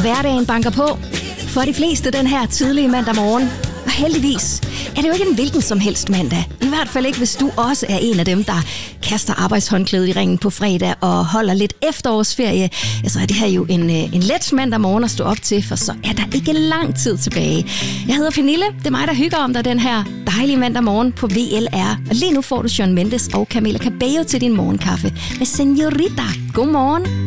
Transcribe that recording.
hverdagen banker på. For de fleste den her tidlige mandag morgen. Og heldigvis er det jo ikke en hvilken som helst mandag. I hvert fald ikke, hvis du også er en af dem, der kaster arbejdshåndklædet i ringen på fredag og holder lidt efterårsferie. Ja, så er det her jo en let mandag morgen at stå op til, for så er der ikke lang tid tilbage. Jeg hedder Pernille. Det er mig, der hygger om dig den her dejlige mandag morgen på VLR. Og lige nu får du Shawn Mendes og Camila Cabello til din morgenkaffe med Señorita. God morgen.